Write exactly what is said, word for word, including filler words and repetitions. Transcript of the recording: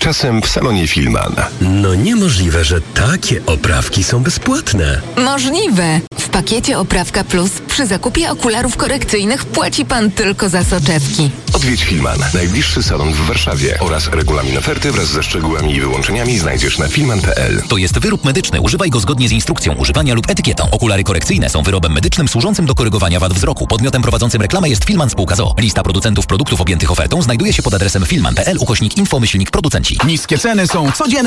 Tymczasem w salonie Filman. No niemożliwe, że takie oprawki są bezpłatne. Możliwe. W pakiecie Oprawka Plus przy zakupie okularów korekcyjnych płaci pan tylko za soczewki. Odwiedź Filman, najbliższy salon w Warszawie oraz regulamin oferty wraz ze szczegółami i wyłączeniami znajdziesz na filman kropka p l. To jest wyrób medyczny. Używaj go zgodnie z instrukcją używania lub etykietą. Okulary korekcyjne są wyrobem medycznym służącym do korygowania wad wzroku. Podmiotem prowadzącym reklamę jest Filman Spółka z o o. Lista producentów produktów objętych ofertą znajduje się pod adresem filman kropka p l ukośnik info myślnik producenci. Niskie ceny są codziennie.